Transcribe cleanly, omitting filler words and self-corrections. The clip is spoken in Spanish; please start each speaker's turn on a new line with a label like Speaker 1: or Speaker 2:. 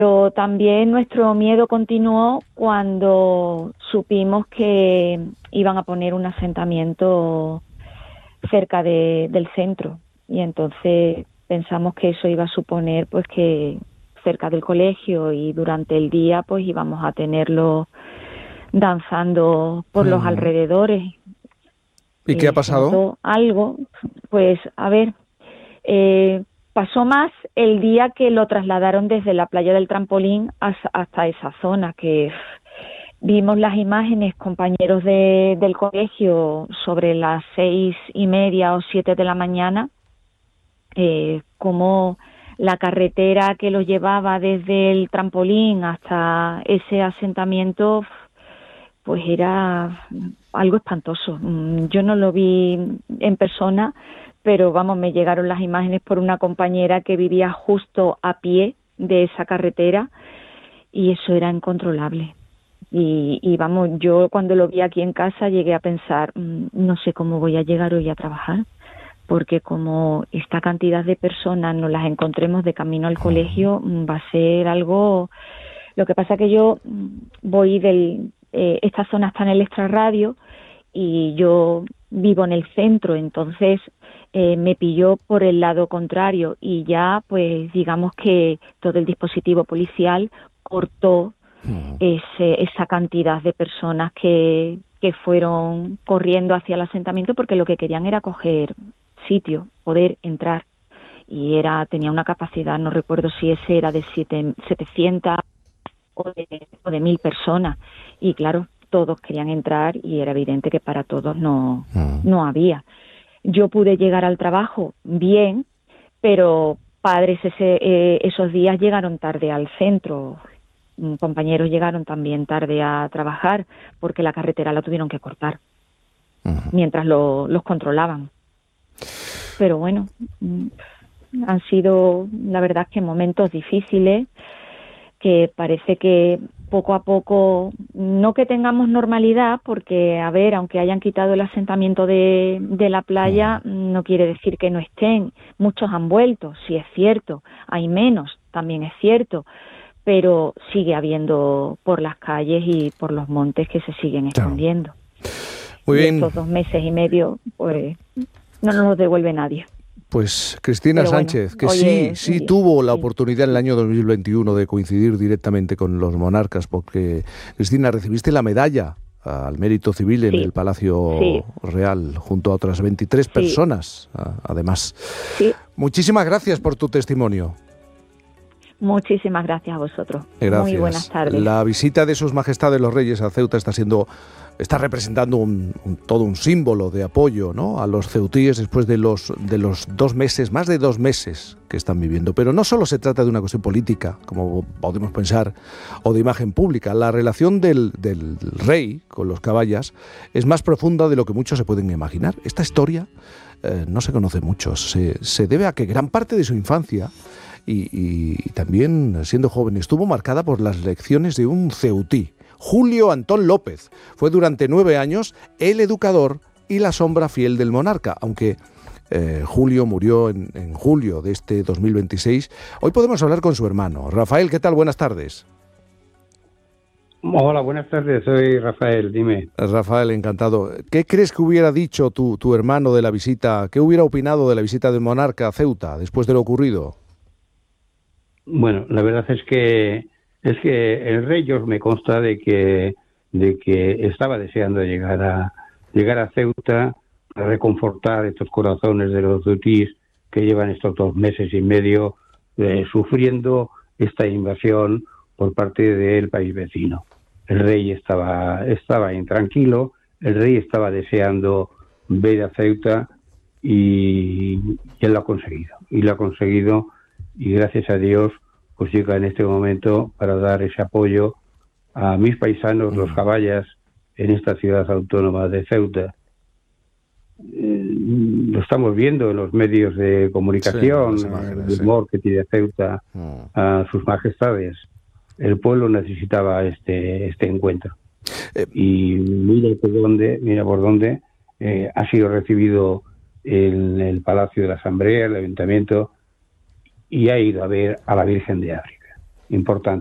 Speaker 1: Pero también nuestro miedo continuó cuando supimos que iban a poner un asentamiento cerca del centro, y entonces pensamos que eso iba a suponer pues que cerca del colegio y durante el día pues íbamos a tenerlo danzando por los alrededores.
Speaker 2: ¿Y qué ha
Speaker 1: Se
Speaker 2: pasado?
Speaker 1: notó algo, pues a ver, pasó más el día que lo trasladaron desde la playa del Trampolín hasta esa zona, que vimos las imágenes, compañeros del colegio, sobre las 6:30 o 7 de la mañana, como la carretera que los llevaba desde el Trampolín hasta ese asentamiento, pues era algo espantoso. Yo no lo vi en persona, pero vamos, me llegaron las imágenes por una compañera que vivía justo a pie de esa carretera, y eso era incontrolable. Y vamos, yo cuando lo vi aquí en casa llegué a pensar, no sé cómo voy a llegar hoy a trabajar, porque como esta cantidad de personas nos las encontremos de camino al colegio, va a ser algo... Lo que pasa que yo voy esta zona está en el extrarradio y yo vivo en el centro, entonces me pilló por el lado contrario, y ya pues digamos que todo el dispositivo policial cortó esa cantidad de personas que fueron corriendo hacia el asentamiento, porque lo que querían era coger sitio, poder entrar, y tenía una capacidad, no recuerdo si ese era de 700 o de 1.000 personas, y claro, todos querían entrar y era evidente que para todos no había. Yo pude llegar al trabajo bien, pero padres esos días llegaron tarde al centro, compañeros llegaron también tarde a trabajar porque la carretera la tuvieron que cortar mientras los controlaban. Pero bueno, han sido, la verdad, que momentos difíciles, que parece que poco a poco, no que tengamos normalidad, porque, a ver, aunque hayan quitado el asentamiento de la playa, no quiere decir que no estén. Muchos han vuelto, sí es cierto, hay menos, también es cierto, pero sigue habiendo por las calles y por los montes que se siguen escondiendo.
Speaker 2: Muy bien.
Speaker 1: Estos 2 meses y medio, pues, no nos los devuelve nadie.
Speaker 2: Pues Cristina Sánchez, que sí tuvo la oportunidad en el año 2021 de coincidir directamente con los monarcas, porque, Cristina, recibiste la medalla al mérito civil en el Palacio Real, junto a otras 23 personas, además. Muchísimas gracias por tu testimonio.
Speaker 1: Muchísimas gracias a vosotros.
Speaker 2: Gracias.
Speaker 1: Muy buenas tardes.
Speaker 2: La visita de sus majestades los reyes a Ceuta está representando todo un símbolo de apoyo, ¿no?, a los ceutíes después de los 2 meses, más de 2 meses que están viviendo. Pero no solo se trata de una cuestión política, como podemos pensar, o de imagen pública. La relación del rey con los caballas es más profunda de lo que muchos se pueden imaginar. Esta historia no se conoce mucho. Se debe a que gran parte de su infancia y también siendo joven estuvo marcada por las lecciones de un ceutí, Julio Antón López. Fue durante 9 años el educador y la sombra fiel del monarca, aunque Julio murió en julio de este 2026. Hoy podemos hablar con su hermano. Rafael, ¿qué tal? Buenas tardes.
Speaker 3: Hola, buenas tardes, soy Rafael, dime.
Speaker 2: Rafael, encantado. ¿Qué crees que hubiera dicho tu hermano de la visita? ¿Qué hubiera opinado de la visita del monarca a Ceuta después de lo ocurrido?
Speaker 3: Bueno, la verdad es que el rey George me consta de que estaba deseando llegar a Ceuta para reconfortar estos corazones de los ceutíes que llevan estos 2 meses y medio sufriendo esta invasión por parte del país vecino. El rey estaba intranquilo, el rey estaba deseando ver a Ceuta y él lo ha conseguido. Y gracias a Dios pues llega en este momento para dar ese apoyo a mis paisanos, los caballas, en esta ciudad autónoma de Ceuta. Lo estamos viendo en los medios de comunicación, el humor que tiene Ceuta a sus majestades. El pueblo necesitaba este encuentro. Y mira por dónde ha sido recibido en el Palacio de la Asamblea, el Ayuntamiento, y ha ido a ver a la Virgen de África. importante.